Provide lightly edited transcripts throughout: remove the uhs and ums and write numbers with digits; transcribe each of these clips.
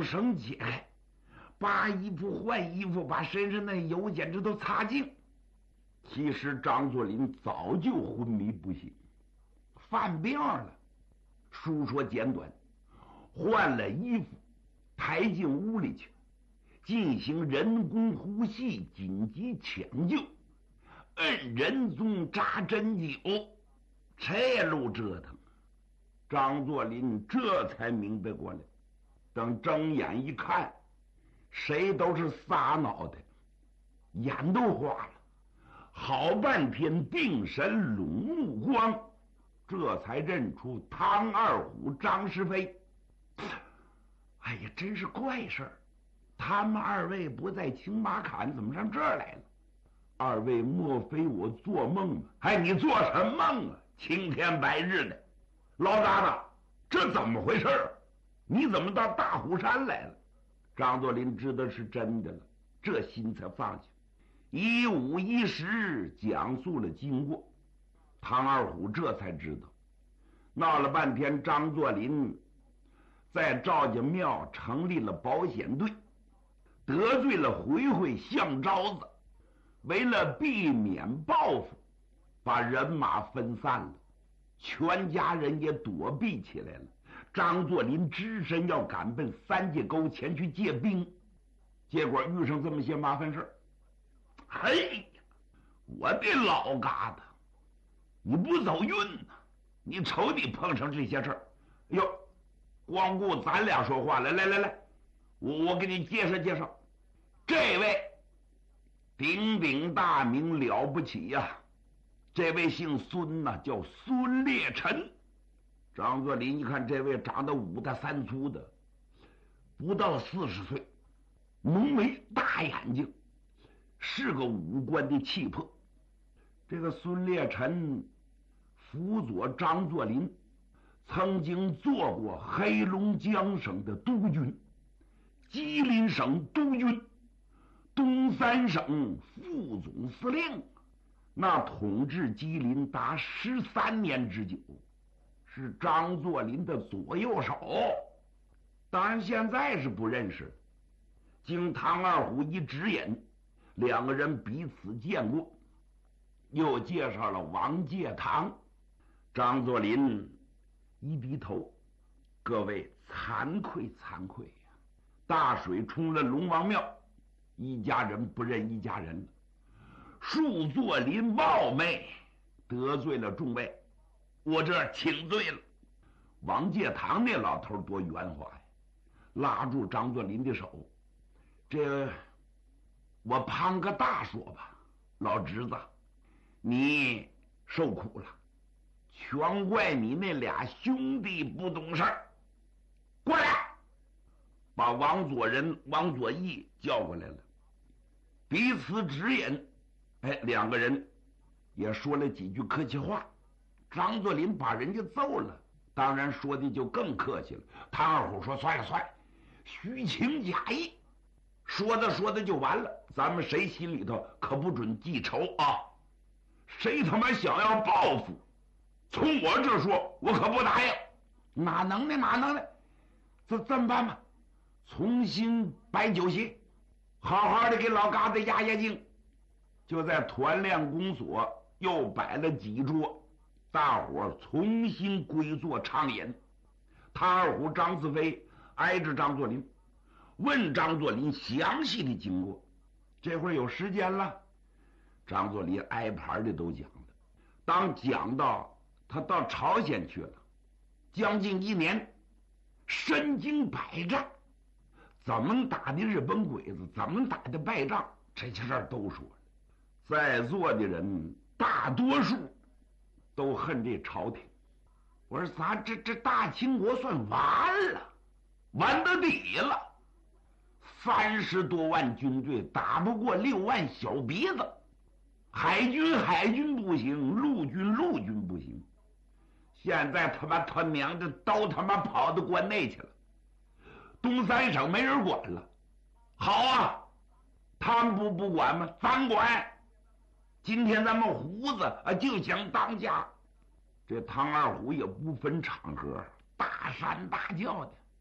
缰绳解开，扒衣服换衣服，把身上那油简直都擦净。其实张作霖早就昏迷不醒，犯病了。书说简短，换了衣服，抬进屋里去，进行人工呼吸，紧急抢救，摁人中扎针灸，这路折腾，张作霖这才明白过来。等睁眼一看，谁都是撒脑袋，眼都花了，好半天定神拢目光，这才认出汤二虎、张世飞。哎呀，真是怪事儿！他们二位不在青马坎，怎么上这儿来了？二位莫非我做梦吗？哎，你做什么梦啊？青天白日的，老疙瘩，这怎么回事儿？你怎么到大虎山来了？张作霖知道是真的了，这心才放下，一五一十讲述了经过。唐二虎这才知道，闹了半天，张作霖在赵家庙成立了保险队，得罪了回回项招子，为了避免报复，把人马分散了，全家人也躲避起来了。张作霖只身要赶奔三界沟前去借兵，结果遇上这么些麻烦事儿。嘿呀，我的老疙瘩，你不走运呐！你瞅你碰上这些事儿，哟，光顾咱俩说话了。来，我给你介绍介绍，这位鼎鼎大名了不起呀，这位姓孙呐，叫孙烈臣。张作霖一看这位长得五大三粗的，不到40岁，浓眉大眼睛，是个武官的气魄。这个孙烈臣辅佐张作霖，曾经做过黑龙江省的督军、吉林省督军、东三省副总司令，那统治吉林达13年之久，是张作霖的左右手。当然现在是不认识，经唐二虎一指引，两个人彼此见过，又介绍了王介堂。张作霖一低头，各位惭愧惭愧呀！大水冲了龙王庙，一家人不认一家人了。恕作霖冒昧得罪了众位，我这请罪了。王介堂那老头多圆滑呀，拉住张作霖的手，这我攀个大说吧，老侄子，你受苦了，全怪你那俩兄弟不懂事儿。过来，把王佐仁、王佐义叫过来了，彼此指引。哎，两个人也说了几句客气话。张作霖把人家揍了，当然说的就更客气了。唐二虎说：“算了，虚情假意，说的就完了。咱们谁心里头可不准记仇啊！谁他妈想要报复，从我这说，我可不答应。哪能呢？这么办吧？重新摆酒席，好好的给老疙瘩压压惊。”就在团练公所又摆了几桌，大伙重新归坐畅饮。唐二虎、张四飞挨着张作霖，问张作霖详细的经过。这会儿有时间了，张作霖挨盘的都讲了。当讲到他到朝鲜去了，将近1年，身经百战，怎么打的日本鬼子，怎么打的败仗，这些事儿都说了。在座的人大多数都恨这朝廷。我说咱这大清国算完了，完到底了。30多万军队打不过6万小鼻子，海军不行，陆军不行。现在他娘的都他妈跑到关内去了，东三省没人管了。好啊，他们不管吗？咱管。今天咱们胡子就想当家。这唐二虎也不分场合，大喊大叫的，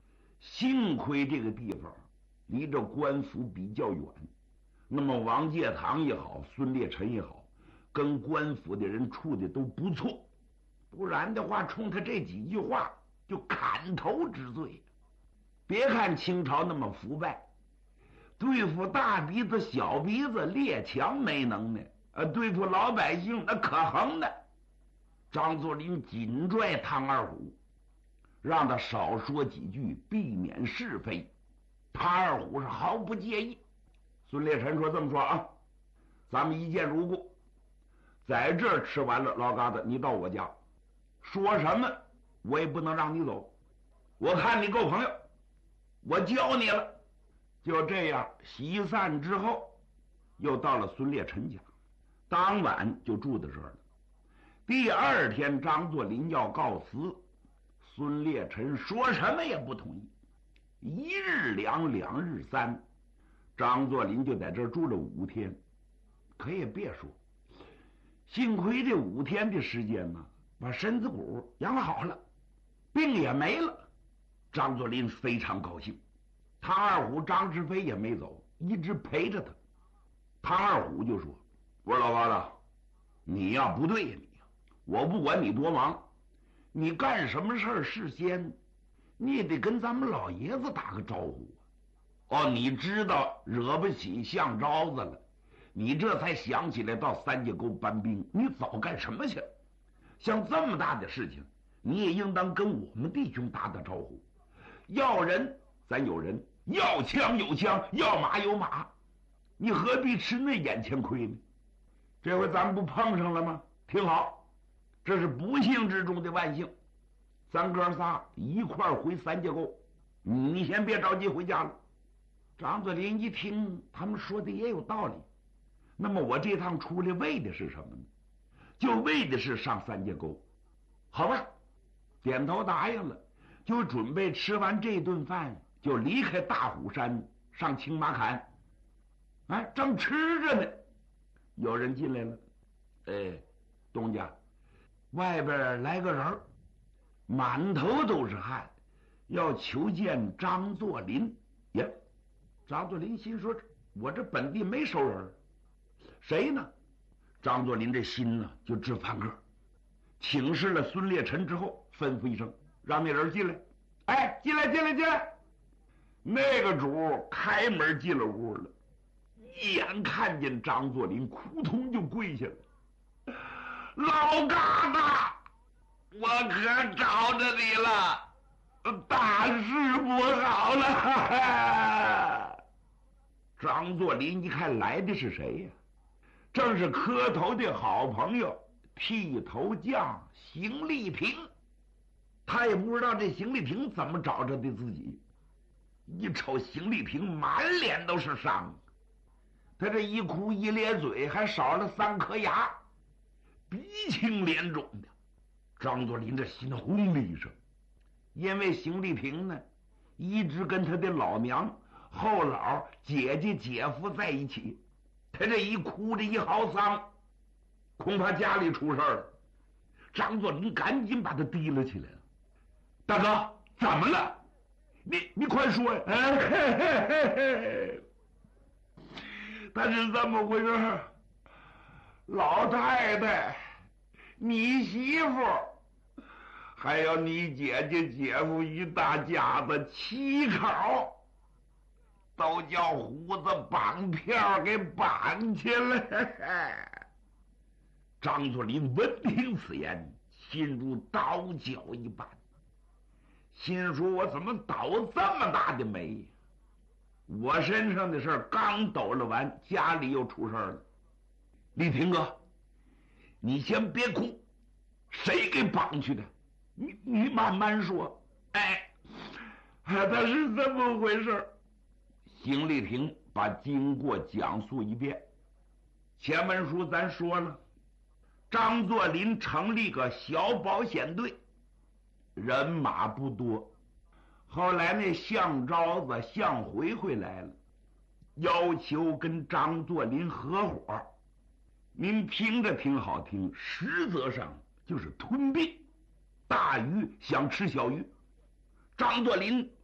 幸亏这个地方离这官府比较远，那么王介堂也好，孙烈臣也好，跟官府的人处的都不错，不然的话，冲他这几句话就砍头之罪。别看清朝那么腐败，对付大鼻子小鼻子列强没能耐，对付老百姓那可横的。张作霖紧拽唐二虎，让他少说几句，避免是非。唐二虎是毫不介意。孙烈臣说：“这么说啊，咱们一见如故，在这儿吃完了，老嘎子，你到我家，说什么我也不能让你走。我看你够朋友，我教你了。”就这样，席散之后，又到了孙烈臣家，当晚就住在这儿了。第二天，张作霖要告辞，孙烈臣说什么也不同意。一日两，两日三，张作霖就在这儿住了5天。可也别说，幸亏这5天的时间呢，把身子骨养好了，病也没了。张作霖非常高兴。唐二虎、张志飞也没走，一直陪着他。唐二虎就说：“我说老八子，你呀不对呀，你呀，我不管你多忙，你干什么事儿事先你也得跟咱们老爷子打个招呼啊。哦，你知道惹不起项招子了，你这才想起来到三界沟搬兵，你早干什么去了？像这么大的事情，你也应当跟我们弟兄打打招呼。要人咱有人，要枪有枪，要马有马，你何必吃那眼前亏呢？这回咱们不碰上了吗？挺好，这是不幸之中的万幸。咱哥仨一块儿回三界沟，你先别着急回家了。”张作霖一听，他们说的也有道理。那么我这趟出来为的是什么呢？就为的是上三界沟。好吧，点头答应了，就准备吃完这顿饭就离开大虎山上青马坎。哎，正吃着呢，有人进来了。哎，东家，外边来个人，满头都是汗，要求见张作霖。呀，张作霖心说：“我这本地没熟人，谁呢？”张作霖这心呢就直翻个。请示了孙烈臣之后，吩咐一声，让那人进来。哎，进来，进来，进来！那个主开门进了屋了，一眼看见张作霖，扑通就跪下了。老嘎子，我可找着你了，大事不好了！张作霖一看来的是谁呀？正是磕头的好朋友剃头匠邢立平。他也不知道这邢立平怎么找着的自己，一瞅邢立平满脸都是伤，他这一哭一咧嘴，还少了3颗牙，鼻青脸肿的。张作霖这心轰的一声，因为邢立平呢一直跟他的老娘、后老、姐姐、姐夫在一起，他这一哭这一嚎丧，恐怕家里出事了。张作霖赶紧把他提了起来了。大哥，怎么了？你快说呀！他是这么回事，老太太、你媳妇还有你姐姐、姐夫一大家子7口，都叫胡子绑票给绑去了。张作霖闻听此言，心如刀绞一般，心说：我怎么倒这么大的霉？我身上的事刚抖了完，家里又出事了。立平哥，你先别哭，谁给绑去的？你慢慢说。哎，他是这么回事。邢立平把经过讲述一遍。前文书咱说了，张作霖成立个小保险队，人马不多。后来那项招子、项回回来了，要求跟张作霖合伙。您听着挺好听，实则上就是吞并。大鱼想吃小鱼，张作霖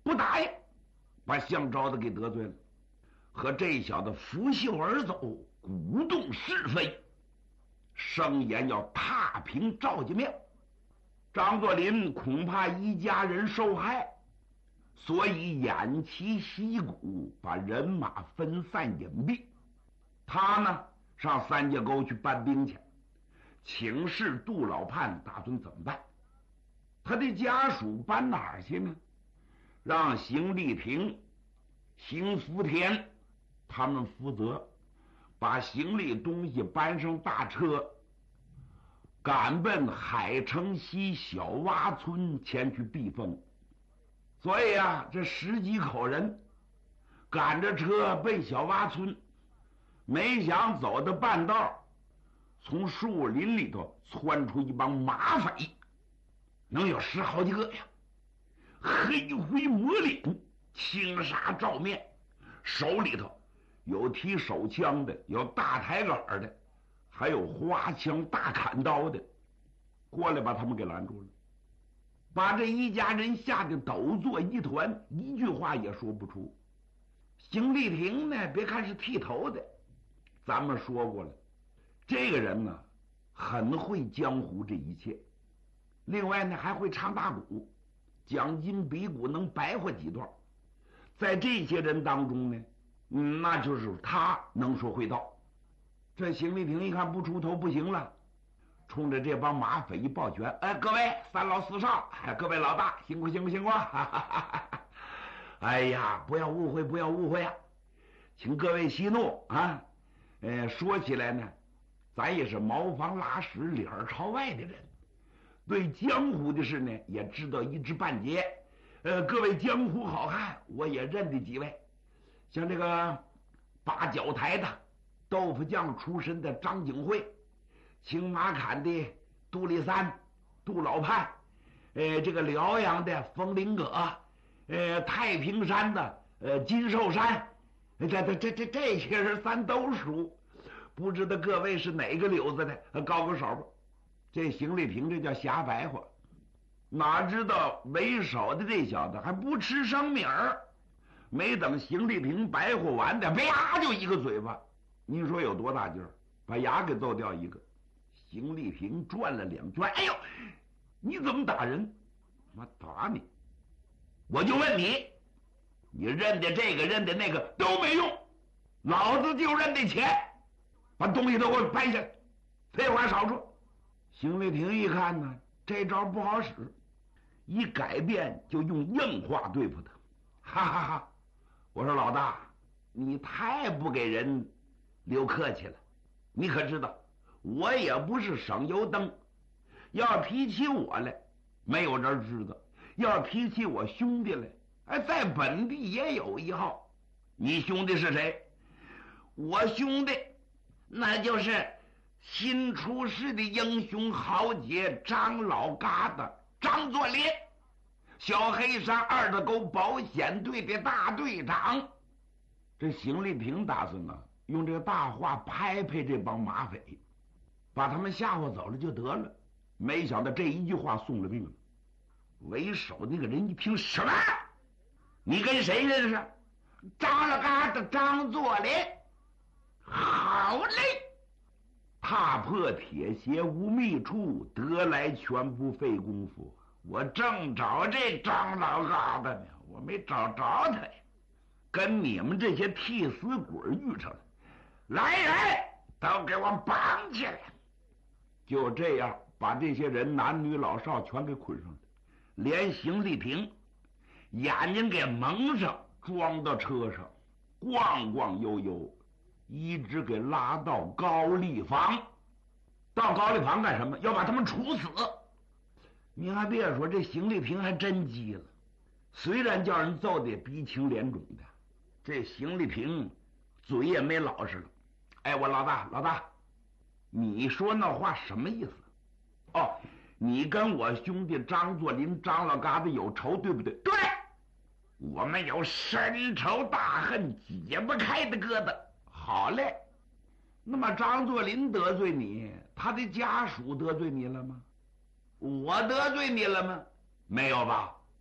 不答应，把项昭子给得罪了，和这小子拂袖而走，鼓动是非，声言要踏平赵家庙。张作霖恐怕一家人受害，所以偃旗息鼓，把人马分散隐蔽。他呢上三界沟去搬兵去，请示杜老判打算怎么办。他的家属搬哪儿去呢？让邢立平、邢福田他们负责把行李东西搬上大车，赶奔海城西小洼村前去避风。所以啊，这10几口人赶着车奔小洼村，没想走到半道，从树林里头窜出一帮马匪，能有10好几个呀，黑灰抹脸，青纱罩面，手里头有提手枪的，有大抬杆的，还有花枪大砍刀的，过来把他们给拦住了，把这一家人吓得抖作一团，一句话也说不出。邢立亭呢，别看是剃头的，咱们说过了，这个人呢很会江湖这一切，另外呢还会唱大鼓，讲金比鼓能白话几段。在这些人当中呢，那就是他能说会道。这邢立亭一看不出头不行了，冲着这帮马匪一抱拳：“各位3老4少，各位老大，辛苦辛苦辛苦！哎呀，不要误会，不要误会啊，请各位息怒啊！说起来呢，咱也是茅房拉屎脸朝外的人，对江湖的事呢也知道一知半解。各位江湖好汉，我也认得几位，像这个八角台的豆腐匠出身的张景惠，青马坎的杜立三、杜老判，这个辽阳的风林阁，太平山的金寿山，这些人咱都熟，不知道各位是哪个柳子的，高个手吧。这邢立亭这叫瞎白话，哪知道为首的这小子还不吃生米儿，没等邢立亭白话完的，啪就一个嘴巴，你说有多大劲儿，把牙给揍掉一个。邢立亭转了2圈，哎呦，你怎么打人？我打你，我就问你，你认得这个认得那个都没用，老子就认得钱，把东西都给我搬下来，废话少说。邢立亭一看呢，这招不好使，一改变就用硬话对付他，哈哈哈！我说老大，你太不给人留客气了，你可知道我也不是省油灯，要提起我来没有人知道，要提起我兄弟来，在本地也有一号。你兄弟是谁？我兄弟那就是新出世的英雄豪杰张老疙瘩张作霖，小黑山2道沟保险队的大队长。这邢立亭打算呢，用这个大话拍拍这帮马匪，把他们吓唬走了就得了。没想到这一句话送了命了。为首那个人一听，什么？你跟谁认识？张老疙瘩张作霖。好嘞！踏破铁鞋无觅处，得来全不费功夫。我正找这张老疙瘩呢，我没找着他呀，跟你们这些替死鬼遇上了，来人，都给我绑起来！就这样，把这些人男女老少全给捆上了，连邢立亭眼睛给蒙上，装到车上，晃晃悠悠，一直给拉到高丽坊。到高丽坊干什么？要把他们处死。你还别说，这邢立亭还真急了，虽然叫人揍得鼻青脸肿的，这邢立亭嘴也没老实了。哎，我老大，你说那话什么意思？哦，你跟我兄弟张作霖张老疙瘩有仇，对不对？对，我们有深仇大恨解不开的疙瘩。好嘞，那么张作霖得罪你，他的家属得罪你了吗？我得罪你了吗？没有吧？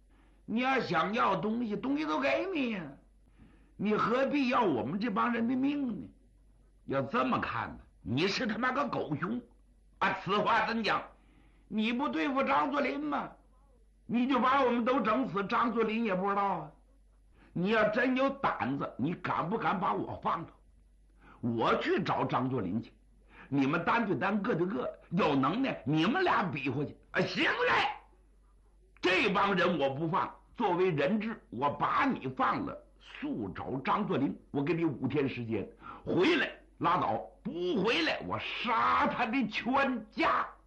你要想要东西，东西都给你呀，你何必要我们这帮人的命呢？要这么看呢，你是他妈个狗熊啊！此话怎讲？你不对付张作霖吗？你就把我们都整死，张作霖也不知道啊！你要真有胆子，你敢不敢把我放了？我去找张作霖去，你们单对单，各对各，有能耐你们俩比划去啊！行嘞，这帮人我不放，作为人质，我把你放了，速找张作霖，我给你5天时间，回来拉倒，不回来我杀他的全家。